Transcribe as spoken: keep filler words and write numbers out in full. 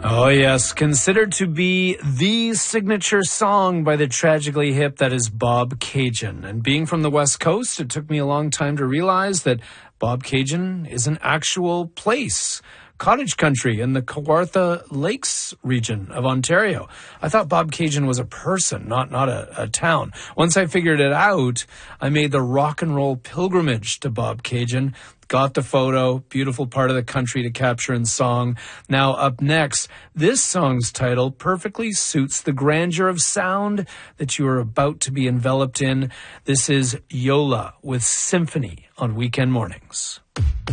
Oh, yes. Considered to be the signature song by the Tragically Hip, that is Bobcaygeon. And being from the West Coast, it took me a long time to realize that Bobcaygeon is an actual place. Cottage country in the Kawartha Lakes region of Ontario. I thought Bobcaygeon was a person, not not a, a town. Once I figured it out, I made the rock and roll pilgrimage to Bobcaygeon. Got the photo, beautiful part of the country to capture in song. Now up next, this song's title perfectly suits the grandeur of sound that you are about to be enveloped in. This is Yola with Symphony on Weekend Mornings.